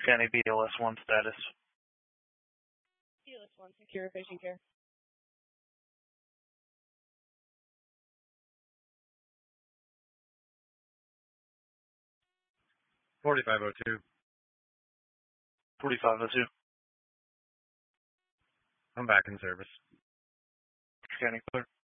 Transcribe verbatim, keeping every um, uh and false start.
County B L S one status. B L S one, secure patient care. forty-five oh two. forty-five oh two. I'm back in service. County clear.